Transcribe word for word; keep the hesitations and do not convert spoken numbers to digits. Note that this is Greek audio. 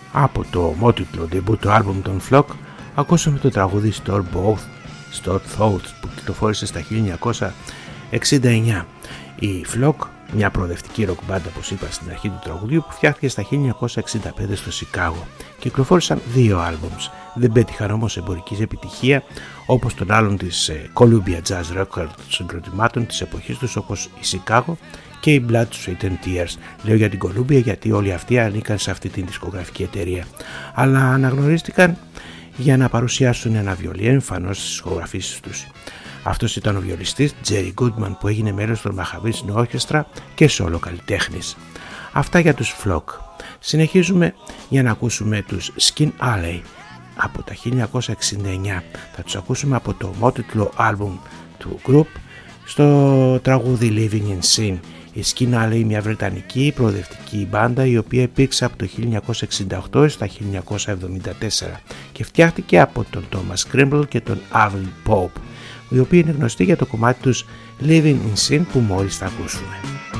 Από το ομότιτλο debut του άλμπουμ των Flock ακούσαμε το τραγούδι Store Both, Store Thoughts που κυκλοφόρησε στα χίλια εννιακόσια εξήντα εννιά. Η Flock, μια προοδευτική ροκ μπάντα όπως είπα στην αρχή του τραγουδιού, που φτιάχτηκε στα χίλια εννιακόσια εξήντα πέντε στο Σικάγο. Κυκλοφόρησαν δύο άλμπουμς, δεν πέτυχαν όμως εμπορικής επιτυχία όπως των άλλων της Columbia Jazz Records συγκροτημάτων της εποχής τους όπως η Σικάγο και η Blood, Sweat and Tears. Λέω για την Columbia γιατί όλοι αυτοί ανήκαν σε αυτή την δισκογραφική εταιρεία, αλλά αναγνωρίστηκαν για να παρουσιάσουν ένα βιολί εμφανώς στις δισκογραφίες τους. Αυτός ήταν ο βιολιστής Jerry Goodman που έγινε μέλος των Mahavishnu Orchestra και σόλο καλλιτέχνης. Αυτά για τους Flock. Συνεχίζουμε για να ακούσουμε τους Skin Alley από τα χίλια εννιακόσια εξήντα εννιά. Θα τους ακούσουμε από το ομότιτλο άλμπουμ του group στο τραγούδι Living in Sin. Η Skin Alley, μια βρετανική προοδευτική μπάντα η οποία υπήρξε από το χίλια εννιακόσια εξήντα οκτώ έως τα χίλια εννιακόσια εβδομήντα τέσσερα και φτιάχτηκε από τον Thomas Crimble και τον Avril Pope, οι οποίοι είναι γνωστοί για το κομμάτι τους Living in Sin που μόλις θα ακούσουμε.